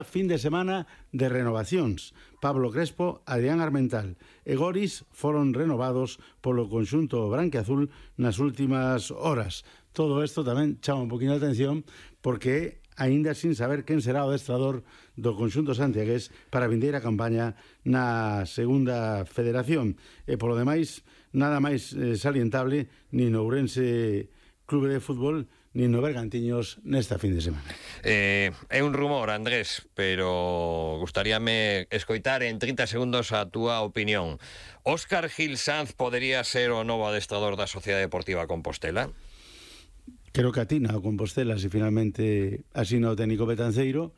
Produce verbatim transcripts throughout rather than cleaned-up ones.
Fin de semana de renovacións. Pablo Crespo, Adrián Armental e Goris foron renovados polo conxunto branquiazul nas últimas horas. Todo isto tamén chama un poquinho a atención porque aínda sin saber quen será o adestrador do conxunto santiagués para a vindeira campaña na segunda federación. E polo demais, nada máis eh, salientable ni no Ourense Clube de Fútbol ni no Bergantiños nesta fin de semana. Eh, é un rumor, Andrés, pero gustaríame escoitar en trinta segundos a túa opinión. Óscar Gil Sanz podería ser o novo adestrador da Sociedade Deportiva Compostela? Creo que atina o Compostela se finalmente asina o técnico betanceiro.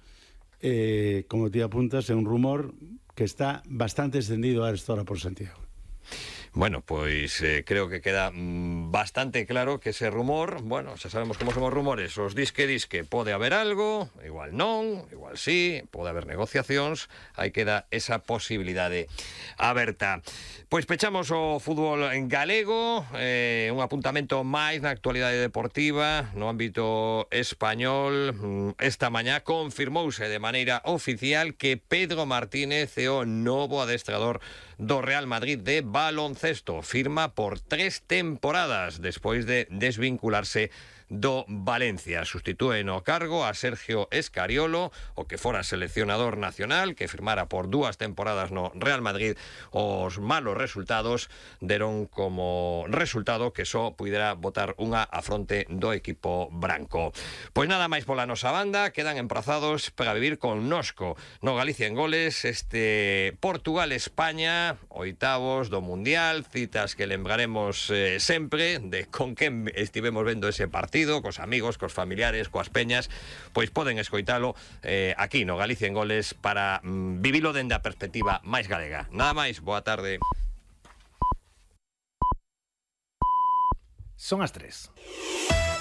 Eh, como ti apuntas, é un rumor que está bastante extendido a esta hora por Santiago. Bueno, pois eh, creo que queda mm, bastante claro que ese rumor, bueno, xa sabemos como son os rumores, os disque disque, pode haber algo, igual non, igual sí, pode haber negociacións, aí queda esa posibilidade aberta. Pois pechamos o fútbol en galego, eh, un apuntamento máis na actualidade deportiva no ámbito español. Esta mañá confirmouse de maneira oficial que Pedro Martínez é o novo adestrador do Real Madrid de baloncesto. Firma por tres temporadas despois de desvincularse do Valencia. Sustitúe no cargo a Sergio Escariolo, o que fora seleccionador nacional, que firmara por dúas temporadas no Real Madrid. Os malos resultados deron como resultado que só pudera botar unha a fronte do equipo branco. Pois nada máis pola nosa banda, quedan emprazados para vivir con nosco no Galicia en Goles este Portugal-España, oitavos do Mundial, citas que lembraremos eh, sempre de con quen estivemos vendo ese partido, cos amigos, cos familiares, coas peñas. Pois poden escoitalo eh, aquí no Galicia en Goles para mm, vivilo dende a perspectiva máis galega. Nada máis, boa tarde. Son as tres.